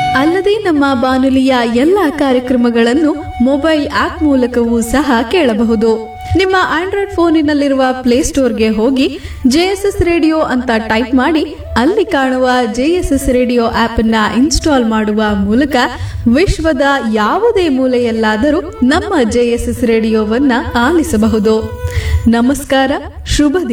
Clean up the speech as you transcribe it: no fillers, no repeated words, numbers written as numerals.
ಅಲ್ಲದೆ ನಮ್ಮ ಬಾನುಲಿಯ ಎಲ್ಲಾ ಕಾರ್ಯಕ್ರಮಗಳನ್ನು ಮೊಬೈಲ್ ಆಪ್ ಮೂಲಕವೂ ಸಹ ಕೇಳಬಹುದು. ನಿಮ್ಮ ಆಂಡ್ರಾಯ್ಡ್ ಫೋನಿನಲ್ಲಿರುವ ಪ್ಲೇಸ್ಟೋರ್ಗೆ ಹೋಗಿ ಜೆಎಸ್ಎಸ್ ರೇಡಿಯೋ ಅಂತ ಟೈಪ್ ಮಾಡಿ ಅಲ್ಲಿ ಕಾಣುವ ಜೆಎಸ್ಎಸ್ ರೇಡಿಯೋ ಆಪ್ ಅನ್ನ ಇನ್ಸ್ಟಾಲ್ ಮಾಡುವ ಮೂಲಕ ವಿಶ್ವದ ಯಾವುದೇ ಮೂಲೆಯಲ್ಲಾದರೂ ನಮ್ಮ ಜೆಎಸ್ಎಸ್ ರೇಡಿಯೋವನ್ನ ಆಲಿಸಬಹುದು. ನಮಸ್ಕಾರ, ಶುಭ ದಿನ.